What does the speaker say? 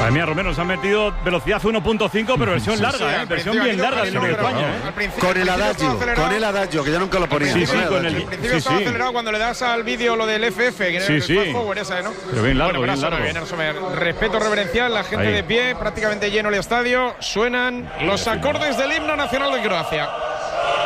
Madre mía, Romero, nos han metido velocidad 1.5, pero versión larga, versión bien larga del Himno de España. Con el adagio, que yo nunca lo ponía. Sí, con el principio estaba acelerado cuando le das al vídeo lo del FF, que era el fast forward esa, ¿no? Pero bien largo, bueno, bien largo. Respeto reverencial, la gente de pie, prácticamente lleno el estadio, suenan los acordes del himno nacional de Croacia.